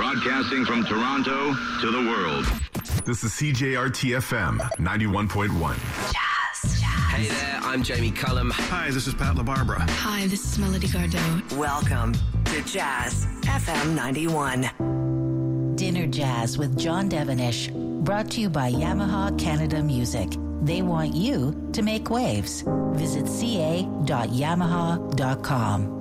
Broadcasting from Toronto to the world. This is CJRT-FM 91.1. Jazz. Hey there, I'm Jamie Cullum. Hi, this is Pat LaBarbera. Hi, this is Melody Gardot. Welcome to Jazz FM 91. Dinner Jazz with John Devonish. Brought to you by Yamaha Canada Music. They want you to make waves. Visit ca.yamaha.com.